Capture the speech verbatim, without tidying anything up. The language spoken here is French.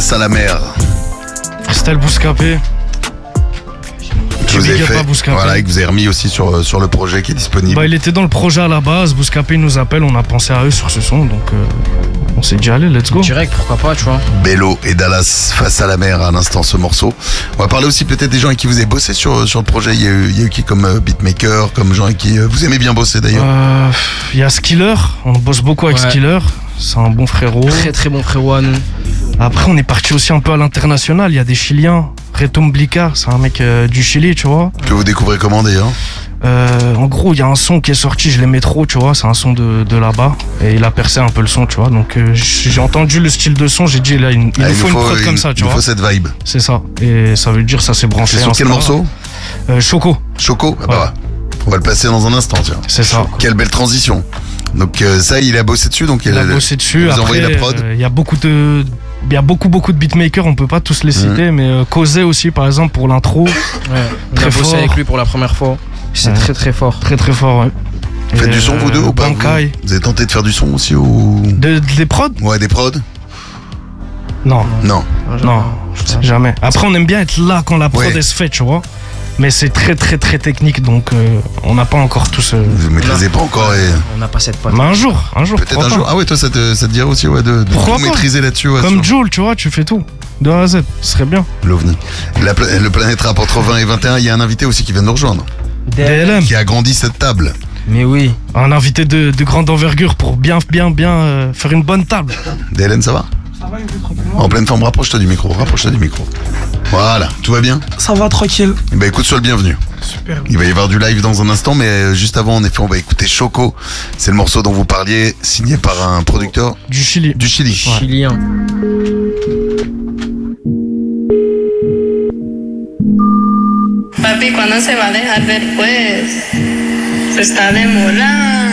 Face à la mer. Estelle Bouscapé. Que vous avez fait, voilà, et que vous avez remis aussi sur, sur le projet qui est disponible. Bah, il était dans le projet à la base. Bouscapé nous appelle, on a pensé à eux sur ce son, donc euh, on s'est dit allez, let's go. Direct, pourquoi pas, tu vois. Bello et Dallas, Face à la mer, à l'instant ce morceau. On va parler aussi peut-être des gens avec qui vous avez bossé sur, sur le projet. Il y a eu, il y a eu qui comme euh, beatmaker, comme gens avec qui euh, vous aimez bien bosser d'ailleurs. Euh, il y a Skiller, on bosse beaucoup avec Ouais. Skiller. C'est un bon frérot. Très très bon frérot à nous. Après, on est parti aussi un peu à l'international. Il y a des Chiliens. Retom Blica, c'est un mec euh, du Chili, tu vois. Que vous découvrez comment d'ailleurs? Euh, en gros, il y a un son qui est sorti, je l'aimais trop, tu vois. C'est un son de, de là-bas. Et il a percé un peu le son, tu vois. Donc, euh, j'ai entendu le style de son, j'ai dit, là, il, il Ah, nous faut une prod une, comme ça, tu il nous vois. faut cette vibe. C'est ça. Et ça veut dire, ça s'est branché. C'est sur quel Insta. morceau? euh, Choco. Choco ah bah, on va le passer dans un instant, tiens. C'est ça. Quelle belle transition. Donc euh, ça, il a bossé dessus, donc Il a bossé dessus. Vous Après, envoyez la prod. euh, il y a beaucoup de, il y a beaucoup beaucoup de beatmakers. On peut pas tous les citer, Mmh. mais euh, Causé aussi, par exemple, pour l'intro. Ouais. On Très a bossé fort. avec lui pour la première fois. C'est Ouais. très très fort. Très très fort. Ouais. Faites Et, du son, vous deux, euh, ou pas vous, Bankai. vous avez tenté de faire du son aussi ou... De, de- des prods? Ouais, des prods? Non, Non. non, jamais. Après, on aime bien être là quand la prod Ouais. est se fait, tu vois. Mais c'est très très très technique, donc euh, on n'a pas encore tous. Euh... Vous maîtrisez pas encore et... On n'a pas cette pote. Mais un jour, un jour. Peut-être pourquoi un pas. jour. Ah ouais, toi, ça te, ça te dirait aussi ouais, de, de Pourquoi tout pas maîtriser là-dessus. Ouais, Comme sur Joule, tu vois, tu fais tout. De A à Z, ce serait bien. l'OVNI. La pla- le Planète Rap entre vingt et vingt et un, il y a un invité aussi qui vient de nous rejoindre, D L M, qui a agrandi cette table. Mais oui. un invité de, de grande envergure pour bien, bien, bien euh, faire une bonne table. D L N, ça va? Ça va, tranquillement. En pleine forme, rapproche-toi du micro, rapproche-toi du micro. Voilà, tout va bien? Ça va, tranquille. Eh ben écoute, sois le bienvenu. Super. Il va y avoir du live dans un instant, mais euh, juste avant, en effet, on va écouter Choco. C'est le morceau dont vous parliez, signé par un producteur Du Chili. du Chili. Chilien. Papi, ¿cuándo se va a dejar ver, pues? Se está demorando.